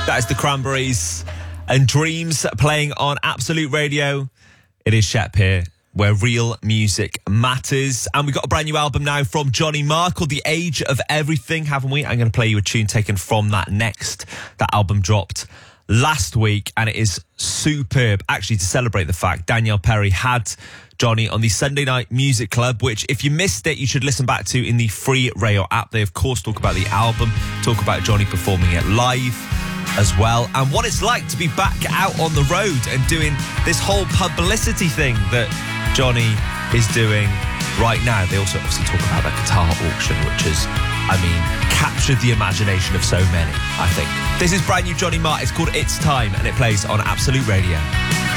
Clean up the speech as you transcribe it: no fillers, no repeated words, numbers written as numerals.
That is the Cranberries and Dreams playing on Absolute Radio. It is Shep here, where real music matters. And we've got a brand new album now from Johnny Marr called The Age of Everything, haven't we? I'm going to play you a tune taken from that next. That album dropped last week and it is superb. Actually, to celebrate the fact, Danielle Perry had Johnny on the Sunday Night Music Club, which if you missed it, you should listen back to in the free Rayo app. They, of course, talk about the album, talk about Johnny performing it live as well, and what it's like to be back out on the road and doing this whole publicity thing that Johnny is doing right now. They also obviously talk about the guitar auction, which has, captured the imagination of so many, I think. This is brand new Johnny Marr. It's called It's Time, and it plays on Absolute Radio.